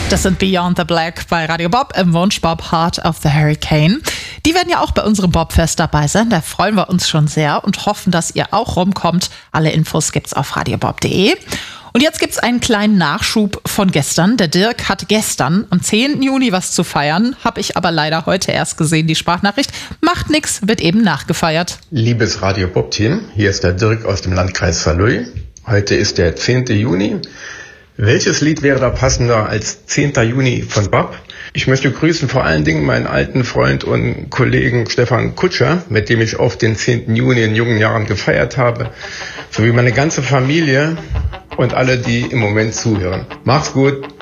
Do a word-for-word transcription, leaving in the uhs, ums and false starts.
Das sind Beyond the Black bei Radio Bob im Wunschbob Heart of the Hurricane. Die werden ja auch bei unserem Bobfest dabei sein. Da freuen wir uns schon sehr und hoffen, dass ihr auch rumkommt. Alle Infos gibt's auf radiobob punkt de. Und jetzt gibt's einen kleinen Nachschub von gestern. Der Dirk hat gestern am zehnten Juni was zu feiern. Habe ich aber leider heute erst gesehen, die Sprachnachricht. Macht nix, wird eben nachgefeiert. Liebes Radio Bob Team, hier ist der Dirk aus dem Landkreis Saarlouis. Heute ist der zehnten Juni. Welches Lied wäre da passender als zehnten Juni von Bob? Ich möchte grüßen vor allen Dingen meinen alten Freund und Kollegen Stefan Kutscher, mit dem ich auf den zehnten Juni in jungen Jahren gefeiert habe, sowie meine ganze Familie und alle, die im Moment zuhören. Macht's gut!